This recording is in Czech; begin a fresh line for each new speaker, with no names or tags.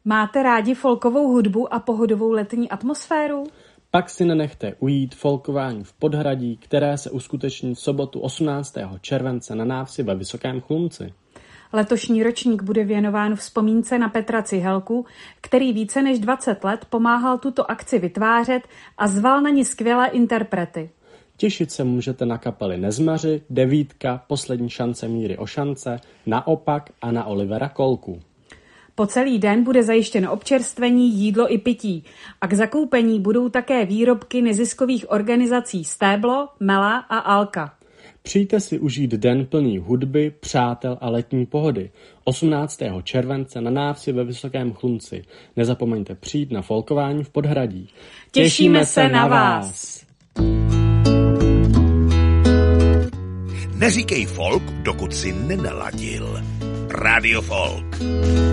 Máte rádi folkovou hudbu a pohodovou letní atmosféru?
Pak si nenechte ujít folkování v Podhradí, které se uskuteční v sobotu 18. července na návsi ve Vysokém Chlumci.
Letošní ročník bude věnován vzpomínce na Petra Cihelku, který více než 20 let pomáhal tuto akci vytvářet a zval na ní skvělé interprety.
Těšit se můžete na kapely Nezmaři, Devítka, Poslední šance Míry Ošance, Naopak a na Olivera Kolku.
Po celý den bude zajištěno občerstvení, jídlo i pití a k zakoupení budou také výrobky neziskových organizací Stéblo, Mela a Alka.
Přijďte si užít den plný hudby, přátel a letní pohody 18. července na návsi ve Vysokém Chlumci. Nezapomeňte přijít na folkování v Podhradí.
Těšíme se na vás!
Neříkej folk, dokud si nenaladil. Radio Folk.